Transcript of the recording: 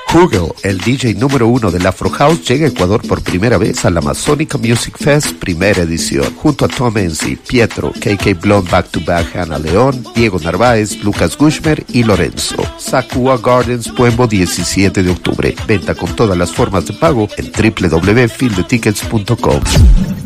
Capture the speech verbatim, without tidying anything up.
Hugel, el D J número uno del Afro House, llega a Ecuador por primera vez a la Amazónica Music Fest primera edición, junto a Tom Enzi, Pietro, K K Blonde Back to Back, Hannah León, Diego Narváez, Lucas Gushmer y Lorenzo. Sakua Gardens, Puembo, diecisiete de octubre. Venta con todas las formas de pago en doble u doble u doble u punto field tickets punto com.